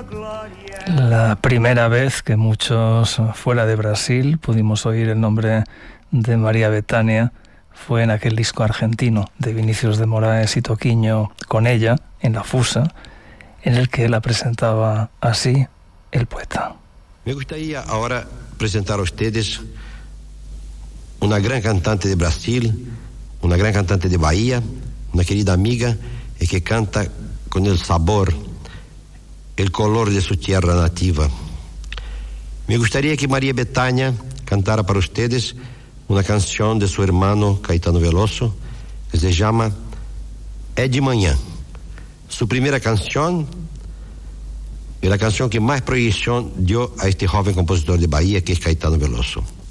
La primera vez que muchos fuera de Brasil pudimos oír el nombre de María Bethânia fue en aquel disco argentino de Vinícius de Moraes y Toquinho con ella, en La Fusa, en el que la presentaba así el poeta. Me gustaría ahora presentar a ustedes una gran cantante de Brasil, una gran cantante de Bahía, una querida amiga y que canta con el sabor, el color de su tierra nativa. Me gustaría que María Bethânia cantara para ustedes una canción de su hermano Caetano Veloso que se llama É de Manhã. Su primera canción y la canción que más proyección dio a este joven compositor de Bahía que es Caetano Veloso.